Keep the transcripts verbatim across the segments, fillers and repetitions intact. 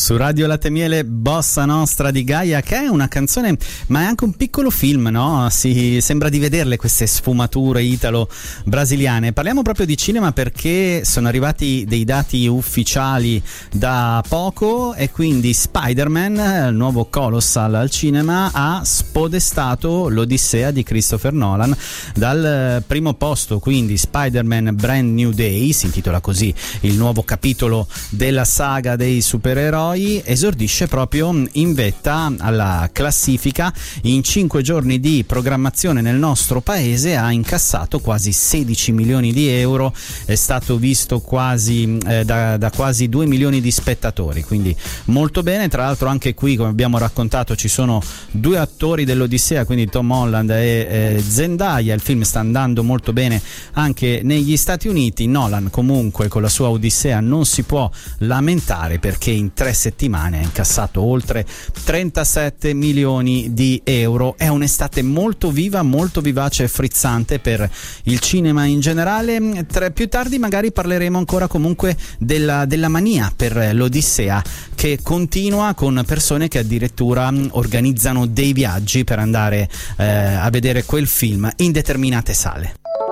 su Radio Latte Miele, Bossa Nostra di Gaia, che è una canzone ma è anche un piccolo film, no? Si sembra di vederle queste sfumature italo-brasiliane. Parliamo proprio di cinema perché sono arrivati dei dati ufficiali da poco e quindi Spider-Man, il nuovo Colossal al cinema, ha spodestato l'Odissea di Christopher Nolan dal primo posto. Quindi Spider-Man Brand New Day, si intitola così il nuovo capitolo della saga dei supereroi, esordisce proprio in vetta alla classifica. In cinque giorni di programmazione nel nostro paese ha incassato quasi sedici milioni di euro, è stato visto quasi eh, da, da quasi due milioni di spettatori, quindi molto bene. Tra l'altro anche qui, come abbiamo raccontato, ci sono due attori dell'Odissea, quindi Tom Holland e eh, Zendaya. Il film sta andando molto bene anche negli Stati Uniti. Nolan comunque con la sua Odissea non si può lamentare perché in tre settimane ha incassato oltre trentasette milioni di euro. È un'estate molto viva, molto vivace e frizzante per il cinema in generale. Tra, più tardi magari parleremo ancora comunque della, della mania per l'Odissea, che continua, con persone che addirittura organizzano dei viaggi per andare eh, a vedere quel film in determinate sale.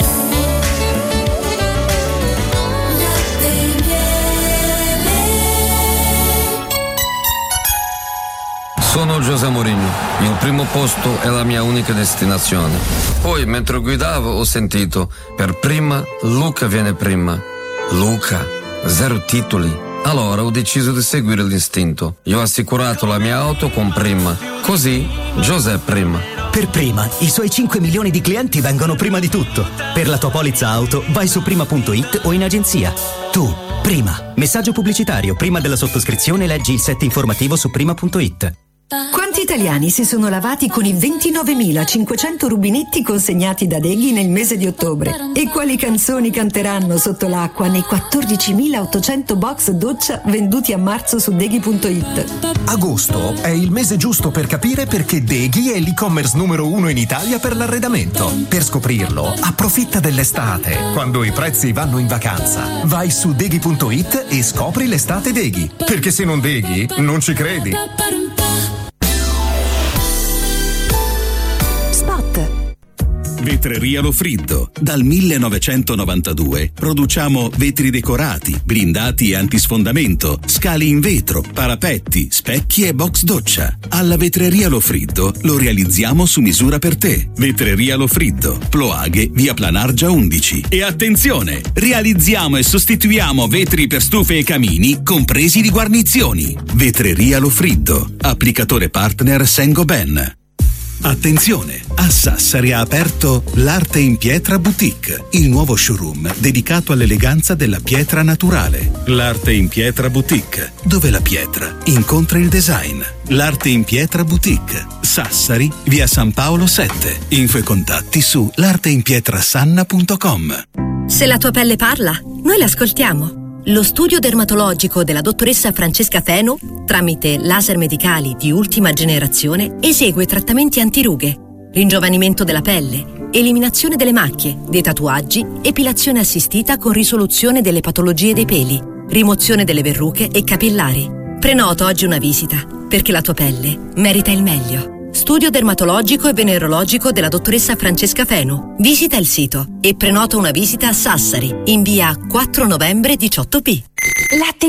Sono José Mourinho, il primo posto è la mia unica destinazione. Poi mentre guidavo ho sentito, per prima Luca viene prima. Luca, zero titoli. Allora ho deciso di seguire l'istinto. Io ho assicurato la mia auto con Prima. Così José prima. Per Prima, i suoi cinque milioni di clienti vengono prima di tutto. Per la tua polizza auto vai su prima punto it o in agenzia. Tu, Prima. Messaggio pubblicitario. Prima della sottoscrizione leggi il set informativo su prima punto it. Quanti italiani si sono lavati con i ventinovemilacinquecento rubinetti consegnati da Deghi nel mese di ottobre? E quali canzoni canteranno sotto l'acqua nei quattordicimilaottocento box doccia venduti a marzo su Deghi punto it? Agosto è il mese giusto per capire perché Deghi è l'e-commerce numero uno in Italia per l'arredamento. Per scoprirlo, approfitta dell'estate, quando i prezzi vanno in vacanza. Vai su Deghi punto it e scopri l'estate Deghi. Perché se non Deghi, non ci credi. Vetreria Lofriddo. Dal millenovecentonovantadue produciamo vetri decorati, blindati e antisfondamento, scali in vetro, parapetti, specchi e box doccia. Alla Vetreria Lofriddo lo realizziamo su misura per te. Vetreria Lofriddo, Ploaghe, via Planargia undici. E attenzione, realizziamo e sostituiamo vetri per stufe e camini, compresi di guarnizioni. Vetreria Lofriddo, applicatore partner Saint-Gobain. Attenzione, a Sassari ha aperto l'Arte in Pietra Boutique, il nuovo showroom dedicato all'eleganza della pietra naturale. L'Arte in Pietra Boutique, dove la pietra incontra il design. L'Arte in Pietra Boutique, Sassari, via San Paolo sette. Info e contatti su l'arteinpietrasanna punto com. Se la tua pelle parla, noi l'ascoltiamo. Lo studio dermatologico della dottoressa Francesca Feno, tramite laser medicali di ultima generazione, esegue trattamenti antirughe, ringiovanimento della pelle, eliminazione delle macchie, dei tatuaggi, epilazione assistita con risoluzione delle patologie dei peli, rimozione delle verruche e capillari. Prenota oggi una visita, perché la tua pelle merita il meglio. Studio dermatologico e venerologico della dottoressa Francesca Feno. Visita il sito e prenota una visita a Sassari, in via quattro novembre diciotto B. Latte